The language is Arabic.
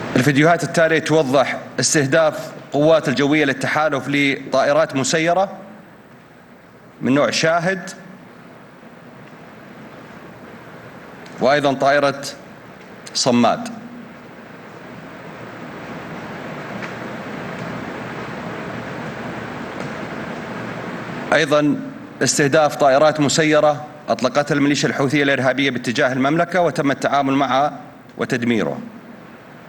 الفيديوهات التالية توضح استهداف قوات الجوية للتحالف لطائرات مسيرة من نوع شاهد، وأيضا طائرة صماد. أيضا استهداف طائرات مسيرة أطلقتها الميليشيا الحوثية الإرهابية باتجاه المملكة وتم التعامل معها وتدميرها.